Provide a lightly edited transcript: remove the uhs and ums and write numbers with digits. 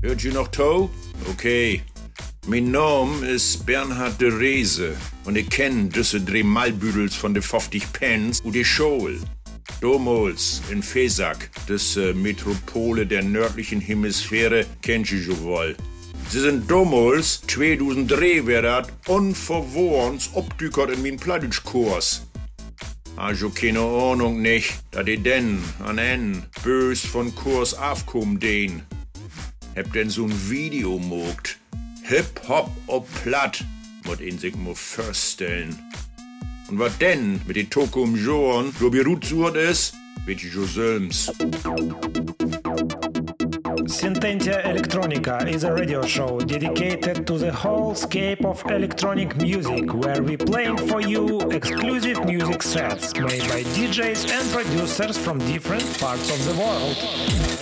Hört ihr noch to? Okay. Mein Name ist Bernhard de Reese und ich kenn diese drei Malbüdels von de 50 Pence und die Schol. Damals in Fesak, das Metropole der nördlichen Hemisphäre, kennt ihr schon wohl. Sie sind damals, 2003 wär dat, unverworrens obdückert in mein Plattdeutschkurs. Also keine Ahnung nicht, da die denn an en bös von Kurs aufkommen den. Hab denn so'n Video mogt. Hip-Hop ob Platt, mut ihn sich mal vorstellen. Und was denn mit den Tokum Joren so berutsuert ist, wird ich schon selbst. Syntentia Electronica is a radio show dedicated to the whole scape of electronic music, where we playing for you exclusive music sets made by DJs and producers from different parts of the world.